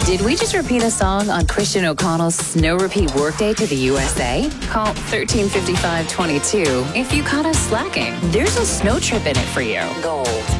Did we just repeat a song on Christian O'Connell's Snow Repeat Workday to the USA? Call 1355-22 if you caught us slacking. There's a snow trip in it for you. Gold.